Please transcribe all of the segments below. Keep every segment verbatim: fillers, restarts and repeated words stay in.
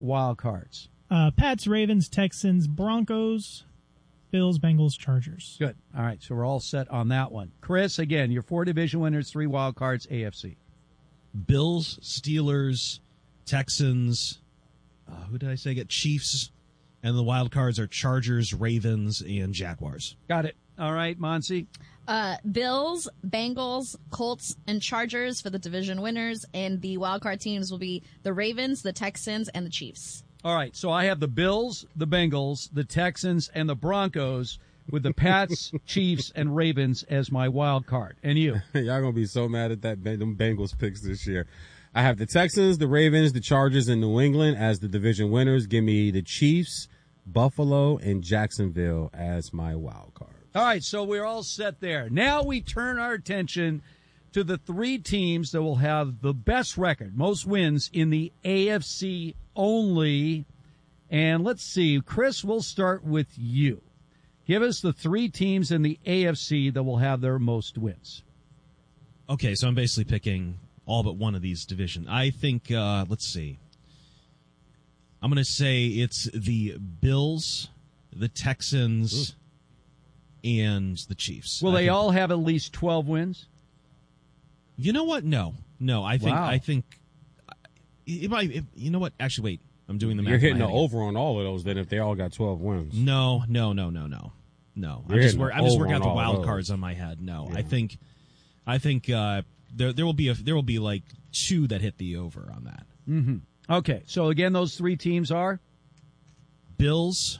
wild cards? Uh, Pats, Ravens, Texans, Broncos, Bills, Bengals, Chargers. Good. All right, so we're all set on that one. Chris, again, your four division winners, three wild cards, A F C. Bills, Steelers, Texans, uh, who did I say get? Chiefs, and the wild cards are Chargers, Ravens, and Jaguars. Got it. All right, Monsi. Uh, Bills, Bengals, Colts, and Chargers for the division winners, and the wildcard teams will be the Ravens, the Texans, and the Chiefs. All right, so I have the Bills, the Bengals, the Texans, and the Broncos with the Pats, Chiefs, and Ravens as my wild card. And you? Y'all going to be so mad at that them Bengals picks this year. I have the Texans, the Ravens, the Chargers, and New England as the division winners. Give me the Chiefs, Buffalo, and Jacksonville as my wild card. All right, so we're all set there. Now we turn our attention to the three teams that will have the best record, most wins in the A F C only. And let's see, Chris, we'll start with you. Give us the three teams in the A F C that will have their most wins. Okay, so I'm basically picking all but one of these divisions. I think, uh, let's see. I'm going to say it's the Bills, the Texans, Ooh. and the Chiefs. Will I they all have at least twelve wins? You know what? No. No, I think, wow. I think, it might, it, you know what? Actually, wait. I'm doing the math. You're hitting the over on all of those then if they all got twelve wins. No, no, no, no, no. No. You're I'm just, hitting I'm just working out over the on all wild of cards those. on my head. No. Yeah. I think, I think, uh, there, there will be a, there will be like two that hit the over on that. Mm-hmm. Okay. So again, those three teams are? Bills,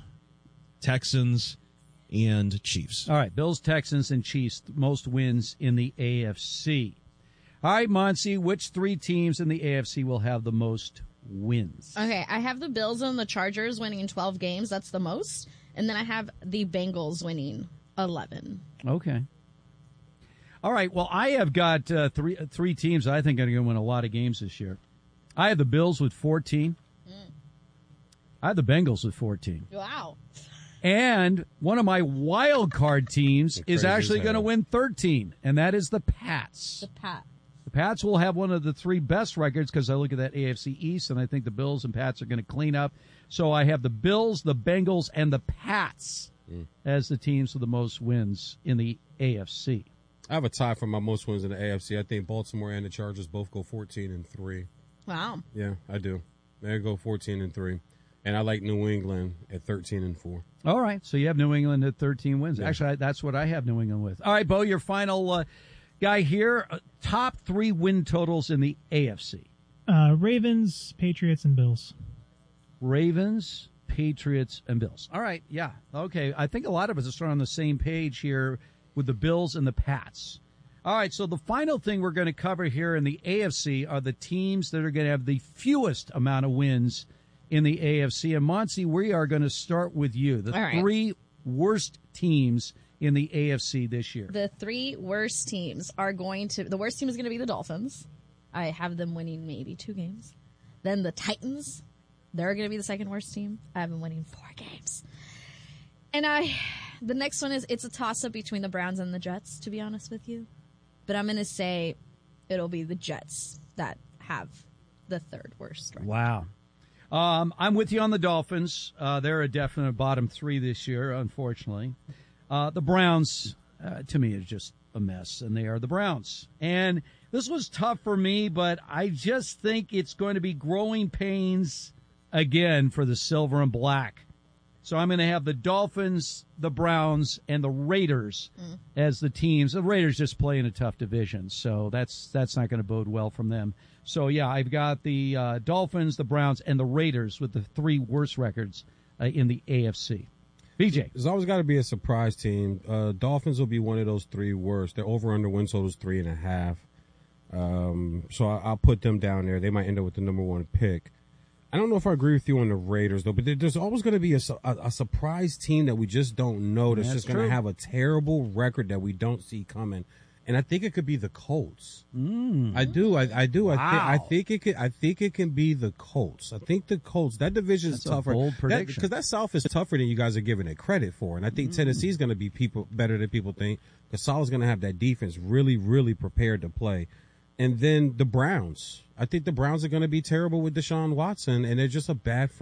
Texans, and Chiefs. All right, Bills, Texans, and Chiefs, most wins in the A F C. All right, Monsi, which three teams in the A F C will have the most wins? Okay, I have the Bills and the Chargers winning twelve games. That's the most. And then I have the Bengals winning eleven. Okay. All right, well, I have got uh, three three teams I think are going to win a lot of games this year. I have the Bills with fourteen. Mm. I have the Bengals with fourteen. Wow. And one of my wild card teams is actually going to win thirteen, and that is the Pats. The Pat. The Pats will have one of the three best records because I look at that A F C East, and I think the Bills and Pats are going to clean up. So I have the Bills, the Bengals, and the Pats mm. as the teams with the most wins in the A F C. I have a tie for my most wins in the A F C. I think Baltimore and the Chargers both go fourteen and three. Wow. Yeah, I do. They go fourteen and three. And I like New England at thirteen and four. All right, so you have New England at thirteen wins. Yeah. Actually, that's what I have New England with. All right, Bo, your final uh, guy here. Uh, top three win totals in the A F C. Uh, Ravens, Patriots, and Bills. Ravens, Patriots, and Bills. All right, yeah. Okay, I think a lot of us are sort of on the same page here with the Bills and the Pats. All right, so the final thing we're going to cover here in the A F C are the teams that are going to have the fewest amount of wins in the A F C. And Monsi, we are going to start with you. The right. three worst teams in the A F C this year. The three worst teams are going to, the worst team is going to be the Dolphins. I have them winning maybe two games. Then the Titans, they're going to be the second worst team. I have them winning four games. And I, the next one is, it's a toss-up between the Browns and the Jets, to be honest with you. But I'm going to say it'll be the Jets that have the third worst record. Wow. Um, I'm with you on the Dolphins. Uh, they're a definite bottom three this year, unfortunately. Uh, the Browns, uh, to me, is just a mess, and they are the Browns. And this was tough for me, but I just think it's going to be growing pains again for the silver and black. So I'm going to have the Dolphins, the Browns, and the Raiders mm. as the teams. The Raiders just play in a tough division, so that's that's not going to bode well from them. So, yeah, I've got the uh, Dolphins, the Browns, and the Raiders with the three worst records uh, in the A F C. B J. There's always got to be a surprise team. Uh, Dolphins will be one of those three worst. Their over-under win total is three and a half. Um, so I, I'll put them down there. They might end up with the number one pick. I don't know if I agree with you on the Raiders, though, but there's always going to be a, a, a surprise team that we just don't know that's, that's just going to have a terrible record that we don't see coming. And I think it could be the Colts. Mm. I do. I, I do. Wow. I, th- I think it could. I think it can be the Colts. I think the Colts. That division is That's tougher. A bold prediction. Because that, that South is tougher than you guys are giving it credit for. And I think mm. Tennessee's going to be people better than people think. Because Salah's going to have that defense really, really prepared to play. and then the Browns. I think the Browns are going to be terrible with Deshaun Watson, and they're just a bad